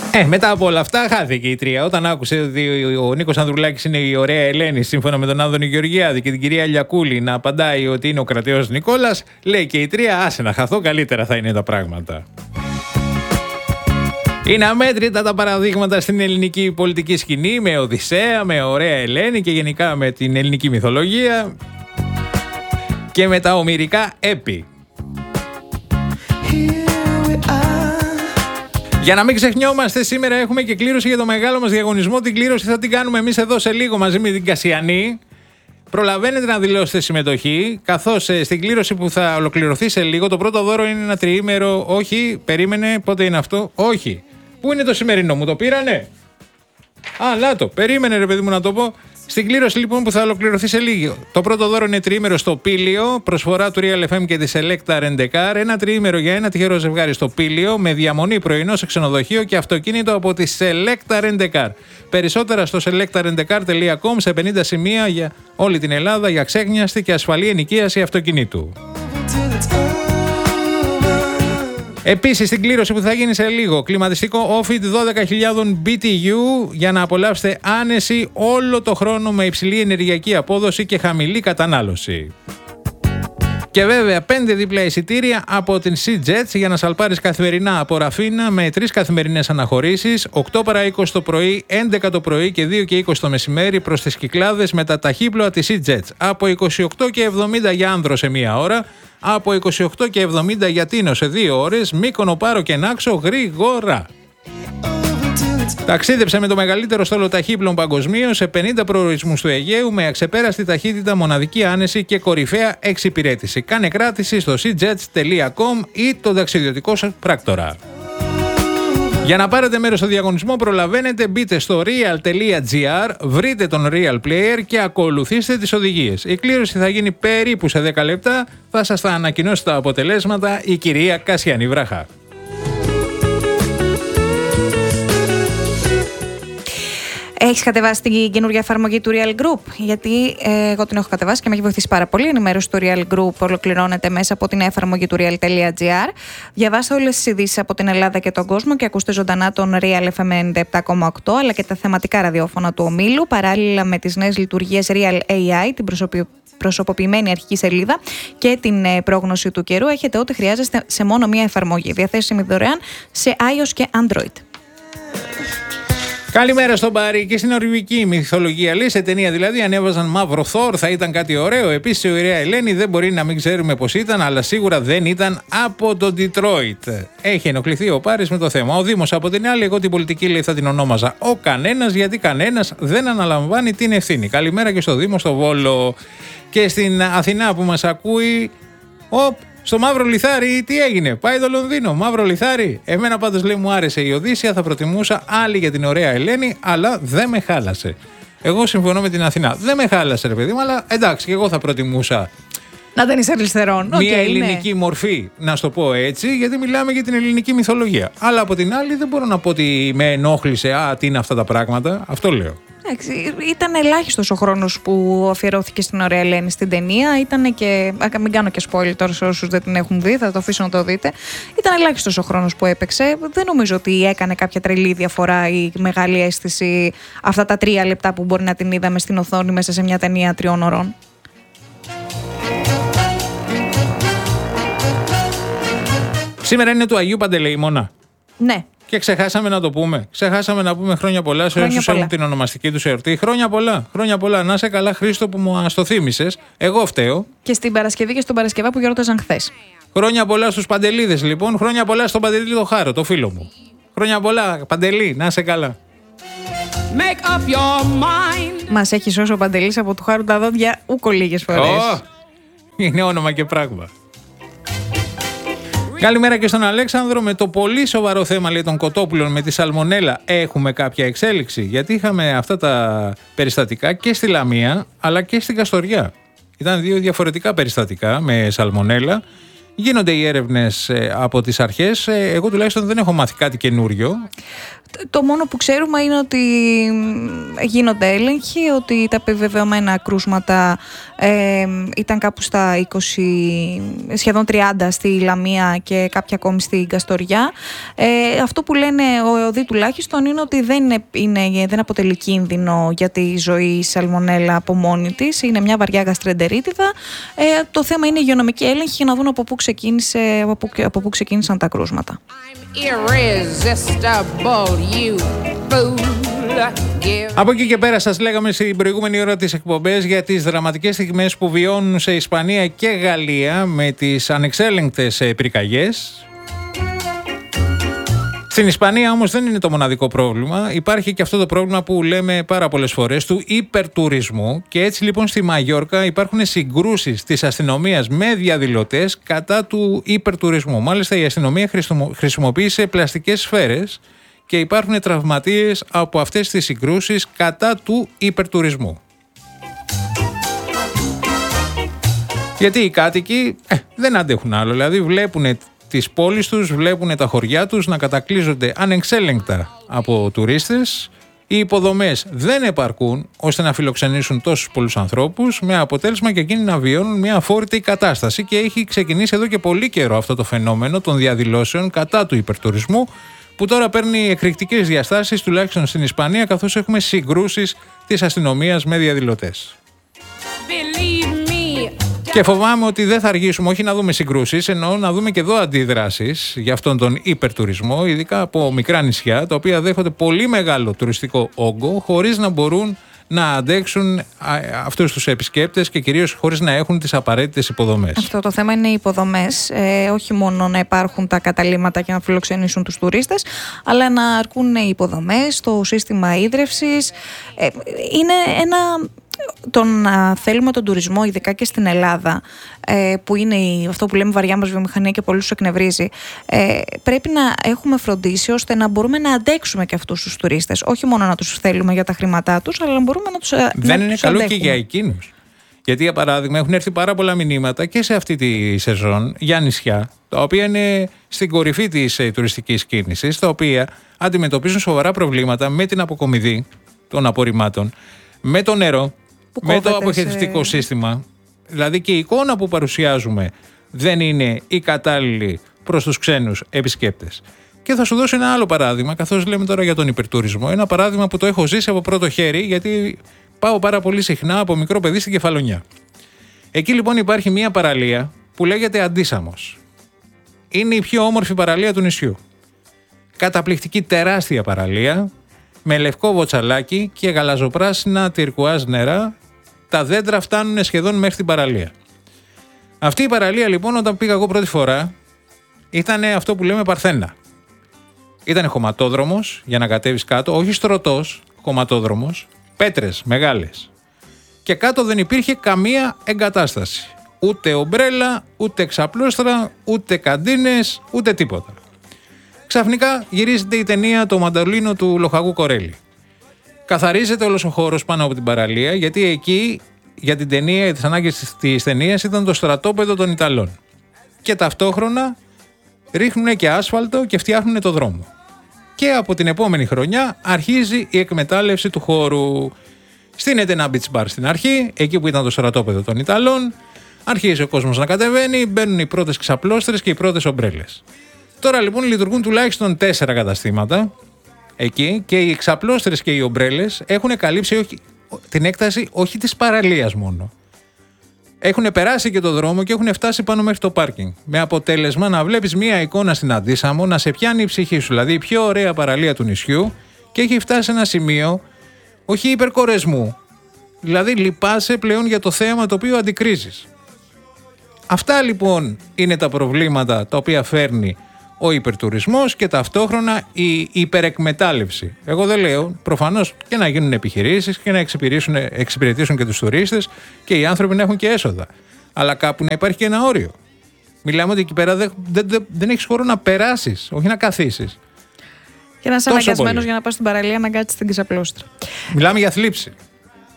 Μετά από όλα αυτά χάθηκε η τρία. Όταν άκουσε ότι ο Νίκος Ανδρουλάκης είναι η ωραία Ελένη, σύμφωνα με τον Άδωνη Γεωργιάδη, και την κυρία Λιακούλη να απαντάει ότι είναι ο κρατέος Νικόλας, λέει και η τρία, άσε να χαθώ, καλύτερα θα είναι τα πράγματα. Είναι αμέτρητα τα παραδείγματα στην ελληνική πολιτική σκηνή, με Οδυσσέα, με ωραία Ελένη και γενικά με την ελληνική μυθολογία και με τα ομηρικά έπι. Για να μην ξεχνιόμαστε, σήμερα έχουμε και κλήρωση για το μεγάλο μας διαγωνισμό. Την κλήρωση θα την κάνουμε εμείς εδώ σε λίγο μαζί με την Κασιανή. Προλαβαίνετε να δηλώσετε συμμετοχή, καθώς στην κλήρωση που θα ολοκληρωθεί σε λίγο, το πρώτο δώρο είναι ένα τριήμερο. Όχι, περίμενε, πότε είναι αυτό? Όχι. Πού είναι το σημερινό, μου το πήρανε? Λάτο, περίμενε ρε παιδί μου να το πω. Στην κλήρωση λοιπόν που θα ολοκληρωθεί σε λίγο, το πρώτο δώρο είναι τριήμερο στο Πήλιο, προσφορά του Real FM και της Selecta Rent-A-Car. Ένα τριήμερο για ένα τυχερό ζευγάρι στο Πήλιο, με διαμονή πρωινό σε ξενοδοχείο και αυτοκίνητο από τη Selecta Rent-A-Car. Περισσότερα στο selectarentcar.com, σε 50 σημεία για όλη την Ελλάδα, για ξέχνιαστη και ασφαλή ενοικίαση αυτοκινήτου. Επίσης, στην κλήρωση που θα γίνει σε λίγο, κλιματιστικό Ofit 12.000 BTU για να απολαύσετε άνεση όλο το χρόνο με υψηλή ενεργειακή απόδοση και χαμηλή κατανάλωση. Και βέβαια 5 δίπλα εισιτήρια από την SeaJets για να σαλπάρεις καθημερινά από Ραφίνα με 3 καθημερινές αναχωρήσεις, 8 παρά 20 το πρωί, 11 το πρωί και 2 και 20 το μεσημέρι προς τις Κυκλάδες με τα ταχύπλοα της SeaJets. Από 28 και 70 για Άνδρο σε 1 ώρα, από 28 και 70 για Τίνο σε 2 ώρες, Μύκονο, Πάρο και Νάξο γρήγορα. Ταξίδεψε με το μεγαλύτερο στόλο ταχύπλων παγκοσμίως σε 50 προορισμούς του Αιγαίου με αξεπέραστη ταχύτητα, μοναδική άνεση και κορυφαία εξυπηρέτηση. Κάνε κράτηση στο seajets.com ή το ταξιδιωτικό σας πράκτορα. Για να πάρετε μέρος στο διαγωνισμό προλαβαίνετε, μπείτε στο real.gr, βρείτε τον Real Player και ακολουθήστε τις οδηγίες. Η κλήρωση θα γίνει περίπου σε 10 λεπτά, θα σας τα ανακοινώσει τα αποτελέσματα η κυρία Κασιανή Βραχά. Έχεις κατεβάσει την καινούργια εφαρμογή του Real Group? Γιατί εγώ την έχω κατεβάσει και με έχει βοηθήσει πάρα πολύ. Η ενημέρωση του Real Group ολοκληρώνεται μέσα από την εφαρμογή του real.gr. Διαβάστε όλες τις ειδήσεις από την Ελλάδα και τον κόσμο και ακούστε ζωντανά τον Real FM 97,8 αλλά και τα θεματικά ραδιόφωνα του ομίλου, παράλληλα με τις νέες λειτουργίες Real AI, την προσωποποιημένη αρχική σελίδα και την πρόγνωση του καιρού. Έχετε ό,τι χρειάζεστε σε μόνο μία εφαρμογή, διαθέσιμη δωρεάν σε iOS και Android. Καλημέρα στον Πάρη. Και στην ορβική μυθολογία, λέει, σε ταινία δηλαδή, ανέβαζαν μαύρο Θόρ, θα ήταν κάτι ωραίο. Επίσης η ωραία Ελένη δεν μπορεί να μην ξέρουμε πως ήταν, αλλά σίγουρα δεν ήταν από το Detroit. Έχει ενοχληθεί ο Πάρης με το θέμα. Ο Δήμος από την άλλη, εγώ την πολιτική, λέει, θα την ονόμαζα ο κανένας, γιατί κανένας δεν αναλαμβάνει την ευθύνη. Καλημέρα και στο Δήμο, στο Βόλο. Και στην Αθηνά που μας ακούει, στο Μαύρο Λιθάρι, τι έγινε? Πάει το Λονδίνο, Μαύρο Λιθάρι. Εμένα πάντως, λέει, μου άρεσε η Οδύσσια, θα προτιμούσα άλλη για την ωραία Ελένη, αλλά δεν με χάλασε. Εγώ συμφωνώ με την Αθηνά. Δεν με χάλασε, ρε παιδί μου, αλλά εντάξει, και εγώ θα προτιμούσα να δεν είσαι αριστερών. Μια ελληνική μορφή, να σου το πω έτσι, γιατί μιλάμε για την ελληνική μυθολογία. Αλλά από την άλλη δεν μπορώ να πω ότι με ενόχλησε, τι είναι αυτά τα πράγματα. Αυτό λέω. Ήταν ελάχιστος ο χρόνος που αφιερώθηκε στην ωραία Ελένη στην ταινία. Ήταν και. Μην κάνω και spoiler τώρα σε όσους δεν την έχουν δει, θα το αφήσω να το δείτε. Ήταν ελάχιστος ο χρόνος που έπαιξε. Δεν νομίζω ότι έκανε κάποια τρελή διαφορά ή μεγάλη αίσθηση αυτά τα 3 λεπτά που μπορεί να την είδαμε στην οθόνη μέσα σε μια ταινία 3 ώρων. Σήμερα είναι του Αγίου Παντελεήμωνα. Ναι. Και ξεχάσαμε να το πούμε. Ξεχάσαμε να πούμε χρόνια πολλά σε όσους έχουν την ονομαστική τους εορτή. Χρόνια πολλά. Χρόνια πολλά. Να είσαι καλά, Χρήστο, που μου το θύμισες. Εγώ φταίω. Και στην Παρασκευή και στον Παρασκευά που γιορτάζαν χθες. Χρόνια πολλά στους Παντελίδες, λοιπόν. Χρόνια πολλά στον Παντελή το Χάρο, το φίλο μου. Χρόνια πολλά, Παντελή. Να είσαι καλά. Μας έχει σώσει ο Παντελής από του Χάρου τα δόντια ούκο λίγες φορές. Είναι όνομα και πράγμα. Καλημέρα και στον Αλέξανδρο. Με το πολύ σοβαρό θέμα, λέει, των κοτόπουλων με τη σαλμονέλα, έχουμε κάποια εξέλιξη? Γιατί είχαμε αυτά τα περιστατικά και στη Λαμία αλλά και στην Καστοριά. Ήταν 2 διαφορετικά περιστατικά με σαλμονέλα. Γίνονται οι έρευνες από τις αρχές. Εγώ τουλάχιστον δεν έχω μάθει κάτι καινούριο. Το μόνο που ξέρουμε είναι ότι γίνονται έλεγχοι, ότι τα επιβεβαιωμένα κρούσματα Ήταν κάπου στα 20, σχεδόν 30 στη Λαμία και κάποια ακόμη στην Καστοριά. Αυτό που λένε ο ΕΟΔΗ τουλάχιστον είναι ότι δεν αποτελεί κίνδυνο για τη ζωή η σαλμονέλα από μόνη της. Είναι μια βαριά γαστρεντερίτιδα. Το θέμα είναι η υγειονομική έλεγχη για να δουν από πού ξεκίνησαν τα κρούσματα. Από εκεί και πέρα σας λέγαμε στην προηγούμενη ώρα της εκπομπές για τις δραματικές στιγμές που βιώνουν σε Ισπανία και Γαλλία με τις ανεξέλεγκτες πυρκαγιές. Στην Ισπανία όμως δεν είναι το μοναδικό πρόβλημα. Υπάρχει και αυτό το πρόβλημα που λέμε πάρα πολλές φορές του υπερτουρισμού, και έτσι λοιπόν στη Μαγιόρκα υπάρχουν συγκρούσεις της αστυνομίας με διαδηλωτές κατά του υπερτουρισμού. Μάλιστα η αστυνομία χρησιμοποίησε πλαστικές σφαίρες και υπάρχουν τραυματίες από αυτές τις συγκρούσεις κατά του υπερτουρισμού. Γιατί οι κάτοικοι δεν αντέχουν άλλο, δηλαδή βλέπουν τις πόλεις τους, βλέπουν τα χωριά τους να κατακλείζονται ανεξέλεγκτα από τουρίστες. Οι υποδομές δεν επαρκούν ώστε να φιλοξενήσουν τόσους πολλούς ανθρώπους, με αποτέλεσμα και εκείνοι να βιώνουν μια αφόρητη κατάσταση, και έχει ξεκινήσει εδώ και πολύ καιρό αυτό το φαινόμενο των διαδηλώσεων κατά του υπερτουρισμού, που τώρα παίρνει εκρηκτικές διαστάσεις, τουλάχιστον στην Ισπανία, καθώς έχουμε συγκρούσεις της αστυνομίας με διαδηλωτές. Και φοβάμαι ότι δεν θα αργήσουμε όχι να δούμε συγκρούσεις, ενώ να δούμε και εδώ αντιδράσεις για αυτόν τον υπερτουρισμό, ειδικά από μικρά νησιά, τα οποία δέχονται πολύ μεγάλο τουριστικό όγκο, χωρίς να μπορούν να αντέξουν αυτούς τους επισκέπτες και κυρίως χωρίς να έχουν τις απαραίτητες υποδομές. Αυτό το θέμα είναι οι υποδομές, όχι μόνο να υπάρχουν τα καταλύματα και να φιλοξενήσουν τους τουρίστες, αλλά να αρκούν οι υποδομές, το σύστημα ίδρευσης. Είναι ένα... θέλουμε τον τουρισμό, ειδικά και στην Ελλάδα, που είναι αυτό που λέμε βαριά μας βιομηχανία και πολλούς εκνευρίζει, πρέπει να έχουμε φροντίσει ώστε να μπορούμε να αντέξουμε και αυτούς τους τουρίστες. Όχι μόνο να τους θέλουμε για τα χρήματά τους, αλλά να μπορούμε να τους αντέξουμε. Δεν είναι καλό και για εκείνους. Γιατί, για παράδειγμα, έχουν έρθει πάρα πολλά μηνύματα και σε αυτή τη σεζόν για νησιά, τα οποία είναι στην κορυφή της τουριστικής κίνησης, τα οποία αντιμετωπίζουν σοβαρά προβλήματα με την αποκομιδή των απορριμμάτων, με το νερό, με το αποχαιρετικό σύστημα. Δηλαδή και η εικόνα που παρουσιάζουμε δεν είναι η κατάλληλη προς τους ξένους επισκέπτες. Και θα σου δώσω ένα άλλο παράδειγμα, καθώς λέμε τώρα για τον υπερτουρισμό. Ένα παράδειγμα που το έχω ζήσει από πρώτο χέρι, γιατί πάω πάρα πολύ συχνά από μικρό παιδί στην Κεφαλονιά. Εκεί λοιπόν υπάρχει μια παραλία που λέγεται Αντίσαμος. Είναι η πιο όμορφη παραλία του νησιού. Καταπληκτική τεράστια παραλία, με λευκό βοτσαλάκι και γαλαζοπράσινα τυρκουάζ νερά. Τα δέντρα φτάνουν σχεδόν μέχρι την παραλία. Αυτή η παραλία λοιπόν, όταν πήγα εγώ πρώτη φορά, ήταν αυτό που λέμε παρθένα. Ήταν χωματόδρομος για να κατέβεις κάτω, όχι στρωτός, χωματόδρομος, πέτρες μεγάλες. Και κάτω δεν υπήρχε καμία εγκατάσταση. Ούτε ομπρέλα, ούτε εξαπλώστρα, ούτε καντίνες, ούτε τίποτα. Ξαφνικά γυρίζεται η ταινία «Το Μαντολίνο» του Λοχαγού Κορέλη. Καθαρίζεται όλος ο χώρος πάνω από την παραλία, γιατί εκεί για την ταινία, για τις ανάγκες της ταινίας, ήταν το στρατόπεδο των Ιταλών. Και ταυτόχρονα ρίχνουν και άσφαλτο και φτιάχνουν το δρόμο. Και από την επόμενη χρονιά αρχίζει η εκμετάλλευση του χώρου. Στείνεται ένα beach bar στην αρχή, εκεί που ήταν το στρατόπεδο των Ιταλών. Αρχίζει ο κόσμος να κατεβαίνει, μπαίνουν οι πρώτες ξαπλώστρες και οι πρώτες ομπρέλες. Τώρα λοιπόν λειτουργούν τουλάχιστον 4 καταστήματα εκεί, και οι ξαπλώστρες και οι ομπρέλες έχουν καλύψει την έκταση όχι της παραλίας μόνο. Έχουν περάσει και το δρόμο και έχουν φτάσει πάνω μέχρι το πάρκινγκ. Με αποτέλεσμα να βλέπεις μία εικόνα στην Αντίσαμο να σε πιάνει η ψυχή σου. Δηλαδή η πιο ωραία παραλία του νησιού, και έχει φτάσει σε ένα σημείο όχι υπερκορεσμού. Δηλαδή λυπάσαι πλέον για το θέαμα το οποίο αντικρίζεις. Αυτά λοιπόν είναι τα προβλήματα τα οποία φέρνει ο υπερτουρισμός και ταυτόχρονα η υπερεκμετάλλευση. Εγώ δεν λέω, προφανώς και να γίνουν επιχειρήσεις και να εξυπηρετήσουν και τους τουρίστες και οι άνθρωποι να έχουν και έσοδα. Αλλά κάπου να υπάρχει και ένα όριο. Μιλάμε ότι εκεί πέρα δεν έχεις χώρο να περάσεις, όχι να καθίσεις. Και να είσαι αναγκασμένος για να πας στην παραλία να κάτσεις στην ξαπλώστρα. Μιλάμε για θλίψη.